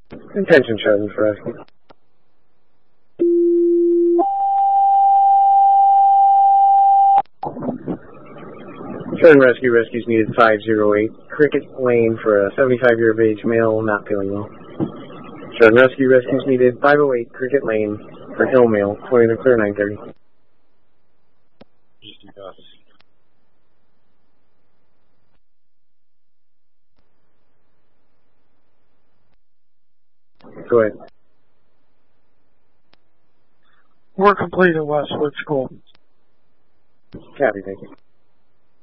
Attention, Children's Rescue. Children Rescue rescues needed 508 Cricket Lane for a 75-year-of-age male not feeling well. Children Rescue rescues needed 508 Cricket Lane for ill male, 20 to clear 9:30. Go ahead. We're complete at Westwood School. Copy, thank you.